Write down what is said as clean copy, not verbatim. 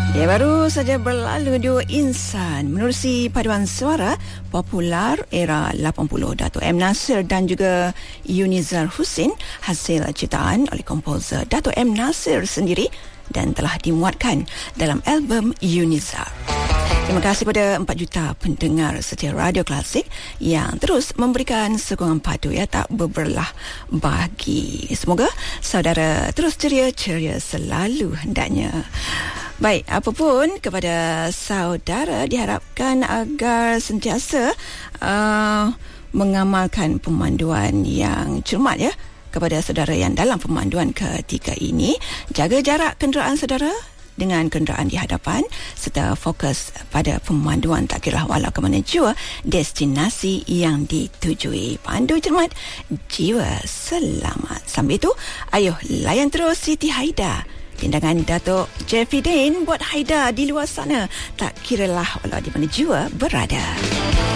Ya, baru saja berlalu Duo Insan menerusi paduan suara popular era 80 Dato' M. Nasir dan juga Yunizar Husin, hasil ciptaan oleh komposer Dato' M. Nasir sendiri dan telah dimuatkan dalam album Yunizar. Terima kasih kepada 4 juta pendengar setia Radio Klasik yang terus memberikan sokongan padu tak berbelah bagi. Semoga saudara terus ceria-ceria selalu hendaknya. Baik, apapun kepada saudara diharapkan agar sentiasa mengamalkan pemanduan yang cermat ya kepada saudara yang dalam pemanduan ketika ini. Jaga jarak kenderaan saudara dengan kenderaan di hadapan serta fokus pada pemanduan tak kira walau ke mana jua destinasi yang ditujui. Pandu cermat, jiwa selamat. Sambil itu, ayo layan terus Siti Haida. Tindakan Dato' Jeffrey Dane buat Haida di luar sana. Tak kiralah walau di mana jua berada.